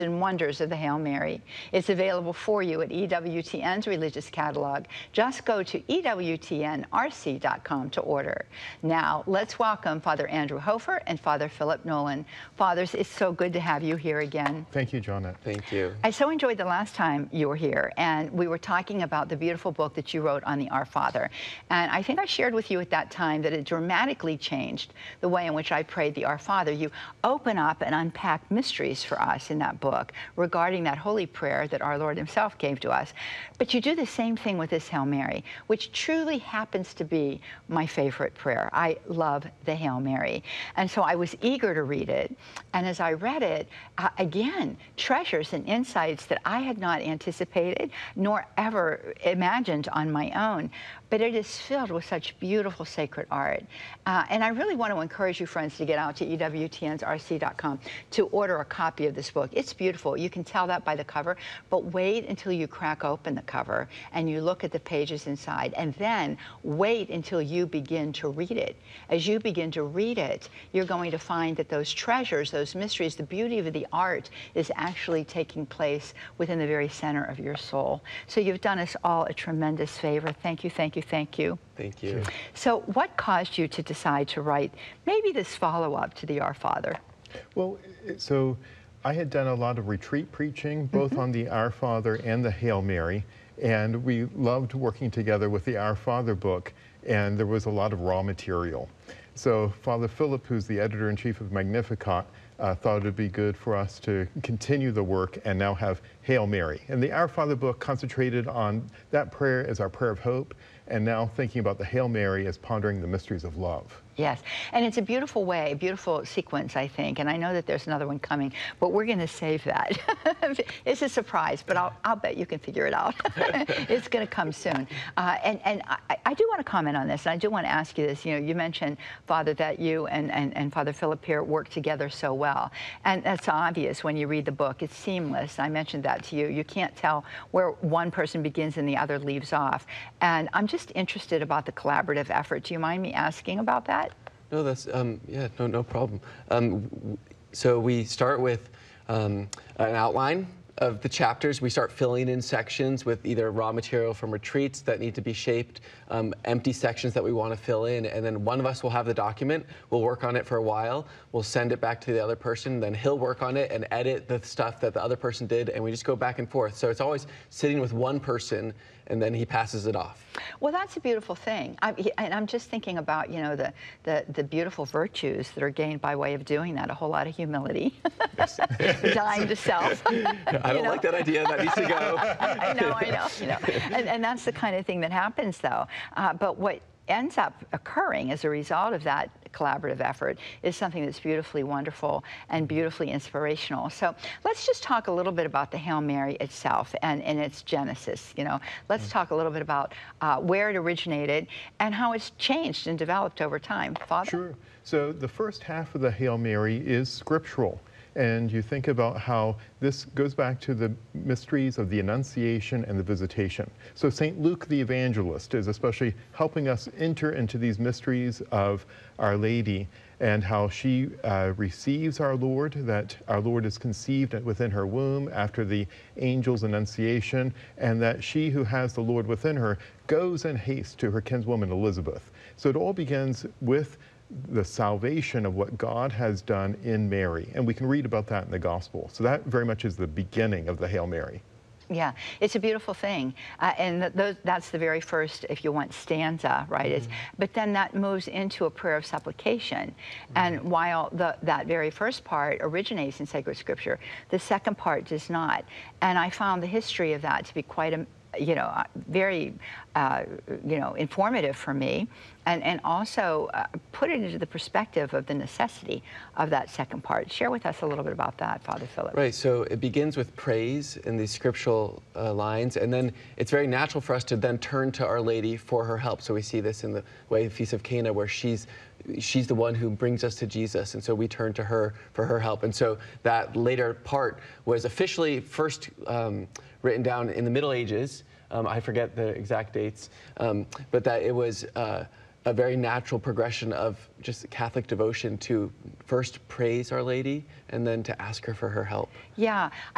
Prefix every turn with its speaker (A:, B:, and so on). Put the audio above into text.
A: and wonders of the Hail Mary. It's available for you at EWTN's religious catalog. Just go to EWTNRC.com to order. Now, let's welcome Father Andrew Hofer and Father Philip Nolan. Fathers, it's so good to have you here again.
B: Thank you, Janet.
C: Thank you.
A: I so enjoyed the last time you were here, and we were talking about the beautiful book that you wrote on the Our Father. And I think I shared with you at that time that it dramatically changed the way in which I prayed the Our Father. You open up and unpack mysteries for us in that book regarding that holy prayer that our Lord himself gave to us. But you do the same thing with this Hail Mary, which truly happens to be my favorite prayer. I love the Hail Mary. And so I was eager to read it. And as I read it, again, treasures and insights that I had not anticipated nor ever imagined on my own. But it is filled with such beautiful sacred art. And I really want to encourage you, friends, to get out to EWTNsRC.com to order a copy of this book. It's beautiful. You can tell that by the cover, but wait until you crack open the cover and you look at the pages inside, and then wait until you begin to read it. As you begin to read it, you're going to find that those treasures, those mysteries, the beauty of the art is actually taking place within the very center of your soul. So you've done us all a tremendous favor. Thank you, thank you, thank you.
C: Thank you.
A: So what caused you to decide to write maybe this follow-up to the Our Father?
B: Well, so I had done a lot of retreat preaching, both on the Our Father and the Hail Mary, and we loved working together with the Our Father book, and there was a lot of raw material. So Father Philip, who's the editor-in-chief of Magnificat, thought it would be good for us to continue the work and now have Hail Mary. And the Our Father book concentrated on that prayer as our prayer of hope, and now thinking about the Hail Mary as pondering the mysteries of love.
A: Yes, and it's a beautiful way, a beautiful sequence, I think, and I know that there's another one coming, but we're going to save that. It's a surprise, but I'll bet you can figure it out. It's going to come soon. And I do want to comment on this, and I do want to ask you this. You know, you mentioned, Father, that you and Father Philip here work together so well, and that's obvious when you read the book. It's seamless. I mentioned that to you. You can't tell where one person begins and the other leaves off, and I'm just interested about the collaborative effort. Do you mind me asking about that?
C: No, that's, yeah, no problem. So we start with an outline of the chapters. We start filling in sections with either raw material from retreats that need to be shaped, empty sections that we want to fill in, and then one of us will have the document. We'll work on it for a while. We'll send it back to the other person. Then he'll work on it and edit the stuff that the other person did, and we just go back and forth. So it's always sitting with one person, and then he passes it off.
A: Well, that's a beautiful thing. And I'm just thinking about, you know, the beautiful virtues that are gained by way of doing that. A whole lot of humility, dying to self.
C: I don't like that idea. That needs to go.
A: I know. And that's the kind of thing that happens, though. But what ends up occurring as a result of that collaborative effort is something that's beautifully wonderful and beautifully inspirational. So let's just talk a little bit about the Hail Mary itself and its genesis. You know, let's talk a little bit about where it originated and how it's changed and developed over time. Father?
B: Sure. So the first half of the Hail Mary is scriptural. And you think about how this goes back to the mysteries of the Annunciation and the Visitation. So St. Luke the Evangelist is especially helping us enter into these mysteries of Our Lady and how she receives our Lord, that our Lord is conceived within her womb after the angel's annunciation, and that she who has the Lord within her goes in haste to her kinswoman Elizabeth. So it all begins with the salvation of what God has done in Mary. And we can read about that in the Gospel. So that very much is the beginning of the Hail Mary.
A: Yeah, it's a beautiful thing. And that's the very first, if you want, stanza, right? But then that moves into a prayer of supplication. And while that very first part originates in sacred scripture, the second part does not. And I found the history of that to be quite very, informative for me, and also put it into the perspective of the necessity of that second part. Share with us a little bit about that, Father Philip.
C: Right, so it begins with praise in these scriptural lines, and then it's very natural for us to then turn to Our Lady for her help. So we see this in the way of Feast of Cana, where she's the one who brings us to Jesus, and so we turn to her for her help. And so that later part was officially first written down in the Middle Ages. I forget the exact dates, but that it was a very natural progression of just Catholic devotion to first praise Our Lady and then to ask her for her help.
A: Yeah.